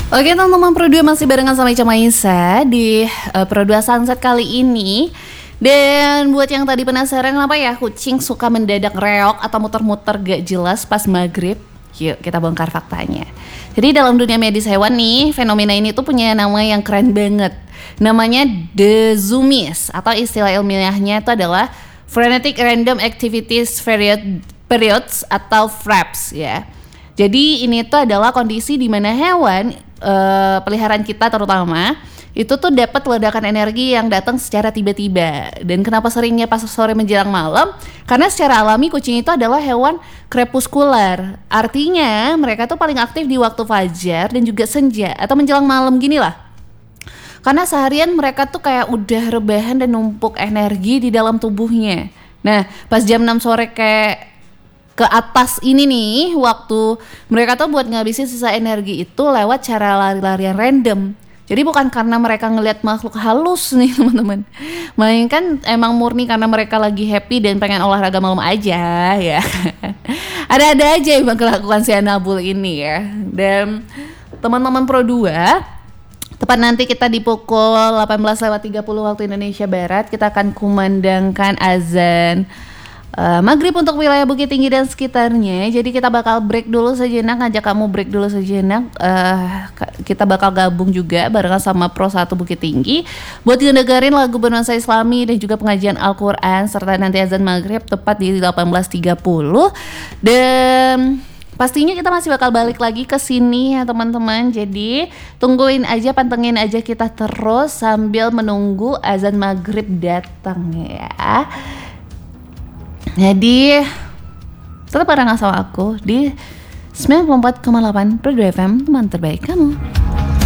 Oke teman-teman, Pro 2 masih barengan sama Ica Maisa di Pro 2 Sunset kali ini. Dan buat yang tadi penasaran kenapa ya kucing suka mendadak reok atau muter-muter gak jelas pas maghrib, yuk kita bongkar faktanya. Jadi dalam dunia medis hewan nih, fenomena ini tuh punya nama yang keren banget. Namanya the zoomies, atau istilah ilmiahnya itu adalah Frenetic Random Activities Periods atau FRAPS ya. Jadi ini tuh adalah kondisi di mana hewan peliharaan kita terutama itu tuh dapat ledakan energi yang datang secara tiba-tiba. Dan kenapa seringnya pas sore menjelang malam? Karena secara alami kucing itu adalah hewan krepuskular. Artinya mereka tuh paling aktif di waktu fajar dan juga senja atau menjelang malam gini lah. Karena seharian mereka tuh kayak udah rebahan dan numpuk energi di dalam tubuhnya. Nah, pas jam 6 sore kayak ke atas ini nih, waktu mereka tuh buat ngabisin sisa energi itu lewat cara lari-larian random. Jadi bukan karena mereka ngelihat makhluk halus nih teman-teman, melainkan emang murni karena mereka lagi happy dan pengen olahraga malam aja ya. Ada-ada aja yang melakukan si Anabul ini ya. Dan teman-teman Pro 2, tepat nanti kita di pukul 18.30 waktu Indonesia Barat, kita akan kumandangkan azan maghrib untuk wilayah Bukit Tinggi dan sekitarnya. Jadi kita bakal break dulu sejenak, ngajak kamu break dulu sejenak. Kita bakal gabung juga barengan sama Pro 1 Bukit Tinggi buat ngedengerin lagu bernuansa Islami dan juga pengajian Al-Quran serta nanti azan maghrib tepat di 18.30. Dan pastinya kita masih bakal balik lagi ke sini ya teman-teman. Jadi tungguin aja, pantengin aja kita terus sambil menunggu azan maghrib datang ya. Jadi tetap barengan sama aku di 94,8 Pro 2 FM, teman terbaik kamu.